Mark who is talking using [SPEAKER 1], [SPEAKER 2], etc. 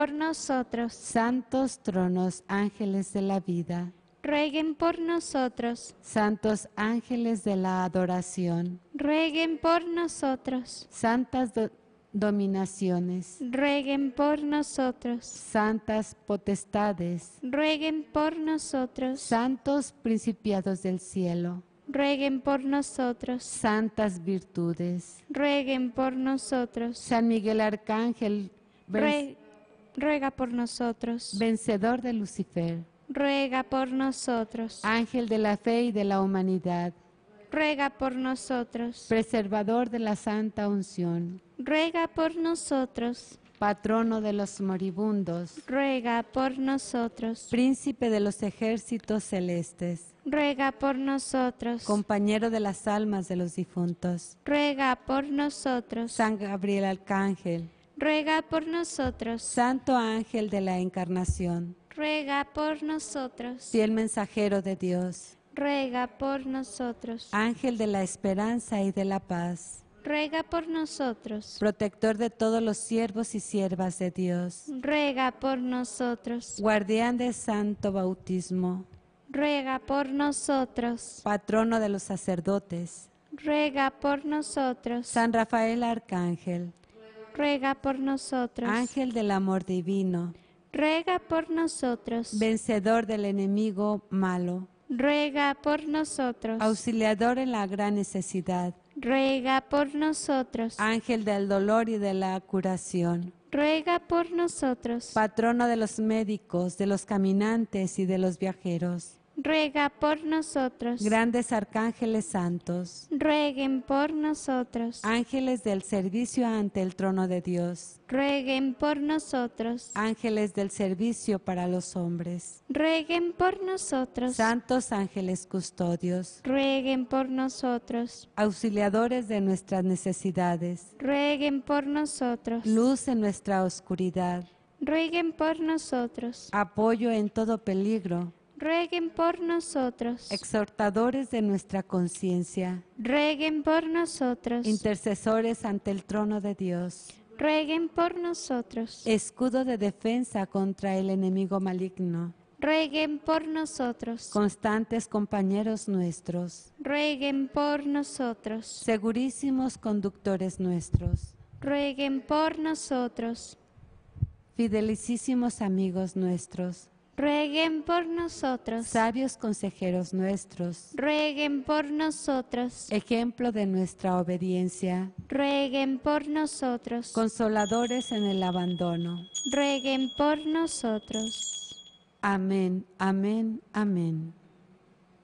[SPEAKER 1] por nosotros.
[SPEAKER 2] Santos tronos, ángeles de la vida.
[SPEAKER 1] Rueguen por nosotros.
[SPEAKER 2] Santos ángeles de la adoración.
[SPEAKER 1] Rueguen por nosotros.
[SPEAKER 2] Santas dominaciones.
[SPEAKER 1] Rueguen por nosotros.
[SPEAKER 2] Santas potestades.
[SPEAKER 1] Rueguen por nosotros.
[SPEAKER 2] Santos principados del cielo.
[SPEAKER 1] Rueguen por nosotros.
[SPEAKER 2] Santas virtudes.
[SPEAKER 1] Rueguen por nosotros.
[SPEAKER 2] San Miguel Arcángel,
[SPEAKER 1] Ruega por nosotros.
[SPEAKER 2] vencedor de Lucifer.
[SPEAKER 1] Ruega por nosotros.
[SPEAKER 2] Ángel de la fe y de la humanidad.
[SPEAKER 1] Ruega por nosotros.
[SPEAKER 2] Preservador de la santa unción.
[SPEAKER 1] Ruega por nosotros.
[SPEAKER 2] Patrono de los moribundos.
[SPEAKER 1] Ruega por nosotros.
[SPEAKER 2] Príncipe de los ejércitos celestes.
[SPEAKER 1] Ruega por nosotros.
[SPEAKER 2] Compañero de las almas de los difuntos.
[SPEAKER 1] Ruega por nosotros.
[SPEAKER 2] San Gabriel Arcángel.
[SPEAKER 1] Ruega por nosotros.
[SPEAKER 2] Santo ángel de la encarnación.
[SPEAKER 1] Ruega por nosotros.
[SPEAKER 2] Fiel mensajero de Dios.
[SPEAKER 1] Ruega por nosotros.
[SPEAKER 2] Ángel de la esperanza y de la paz.
[SPEAKER 1] Ruega por nosotros.
[SPEAKER 2] Protector de todos los siervos y siervas de Dios.
[SPEAKER 1] Ruega por nosotros.
[SPEAKER 2] Guardián de santo bautismo.
[SPEAKER 1] Ruega por nosotros.
[SPEAKER 2] Patrono de los sacerdotes.
[SPEAKER 1] Ruega por nosotros.
[SPEAKER 2] San Rafael Arcángel.
[SPEAKER 1] Ruega por nosotros.
[SPEAKER 2] Ángel del amor divino.
[SPEAKER 1] Ruega por nosotros.
[SPEAKER 2] Vencedor del enemigo malo.
[SPEAKER 1] Ruega por nosotros.
[SPEAKER 2] Auxiliador en la gran necesidad.
[SPEAKER 1] Ruega por nosotros.
[SPEAKER 2] Ángel del dolor y de la curación.
[SPEAKER 1] Ruega por nosotros.
[SPEAKER 2] Patrono de los médicos, de los caminantes y de los viajeros.
[SPEAKER 1] Ruega por nosotros.
[SPEAKER 2] Grandes arcángeles santos.
[SPEAKER 1] Rueguen por nosotros.
[SPEAKER 2] Ángeles del servicio ante el trono de Dios.
[SPEAKER 1] Rueguen por nosotros.
[SPEAKER 2] Ángeles del servicio para los hombres.
[SPEAKER 1] Rueguen por nosotros.
[SPEAKER 2] Santos ángeles custodios.
[SPEAKER 1] Rueguen por nosotros.
[SPEAKER 2] Auxiliadores de nuestras necesidades.
[SPEAKER 1] Rueguen por nosotros.
[SPEAKER 2] Luz en nuestra oscuridad.
[SPEAKER 1] Rueguen por nosotros.
[SPEAKER 2] Apoyo en todo peligro.
[SPEAKER 1] Rueguen por nosotros.
[SPEAKER 2] Exhortadores de nuestra conciencia.
[SPEAKER 1] Rueguen por nosotros.
[SPEAKER 2] Intercesores ante el trono de Dios.
[SPEAKER 1] Rueguen por nosotros.
[SPEAKER 2] Escudo de defensa contra el enemigo maligno.
[SPEAKER 1] Rueguen por nosotros.
[SPEAKER 2] Constantes compañeros nuestros.
[SPEAKER 1] Rueguen por nosotros.
[SPEAKER 2] Segurísimos conductores nuestros.
[SPEAKER 1] Rueguen por nosotros.
[SPEAKER 2] Fidelicísimos amigos nuestros.
[SPEAKER 1] Rueguen por nosotros.
[SPEAKER 2] Sabios consejeros nuestros.
[SPEAKER 1] Rueguen por nosotros.
[SPEAKER 2] Ejemplo de nuestra obediencia.
[SPEAKER 1] Rueguen por nosotros.
[SPEAKER 2] Consoladores en el abandono.
[SPEAKER 1] Rueguen por nosotros.
[SPEAKER 2] Amén, amén, amén.